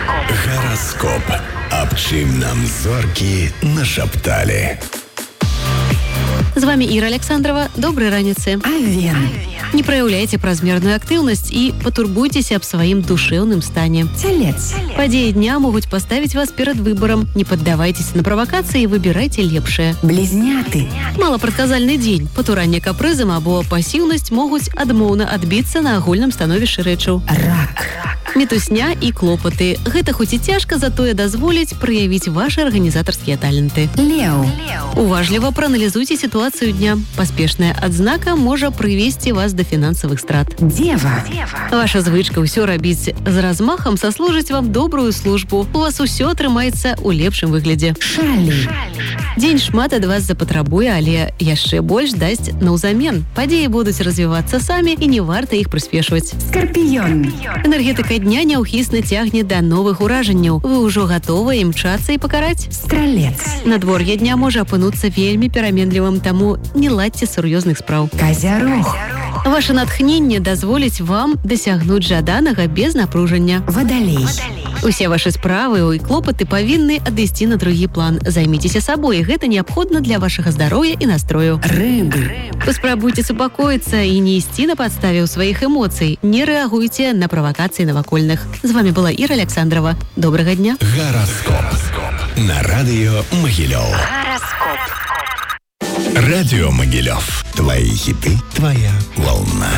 Гараскоп. Аб чым нам зоркі нашапталі. З вами Іра Александрова. Добрай раніцы. Авен. Не праяўляйце празмерную актыўнасць і патурбуйцеся аб сваім душэўным стане. Целец. Падзеі дня могуць паставіць вас перад выбарам. Не паддавайцеся на правакацыі і выбірайце лепшае. Близняты. Малапрадказальны дзень. Патуранне капрызам або пасіўнасць могуць адмоўна адбіцца на агульным становішчы рэчаў. Рак. Мітусня і клопаты. Гэта хоць і цяжка, затое дазволіць праявіць вашы арганізатарскія таленты. Леў. Уважліва прааналізуйце сітуацыю дня. Паспешная адзнака можа прывесці вас да фінансавых страт. Дева. Ваша звычка ўсё рабіць з размахам саслужыць вам добрую службу. У вас усё атрымаецца ў лепшым выглядзе. Шалі. Дзень шмат ад вас запатрабуе, але яшчэ больш дасць наўзамен. Падзеі будуць развівацца самі і не варта іх прыспешваць. Скарпіён. Энергетыка дня няўхісна цягне да новых уражанняў. Вы ўжо гатовы імчацца і пакараць? Стралец. Надвор'е дня можа апынуцца вельмі пераменлівым, таму не ладзьце сур'ёзных спраў. Казярог. Ваше натхненне дазволіць вам дасягнуць жаданага без напружання. Вадалей. Усе вашы справы і клопаты павінны адысці на другі план. Займіцеся сабой, гэта неабходна для вашага здароўя і настрою. Рыбы. Паспрабуйце супакоіцца і не ісці на падставе ў сваіх эмоцый. Не рэагуйце на правакацыі навакольных. З вами была Іра Александрова. Добрага дня. Гараскоп. На радыё Магілёў. Радио Могилев. Твои хиты, твоя волна.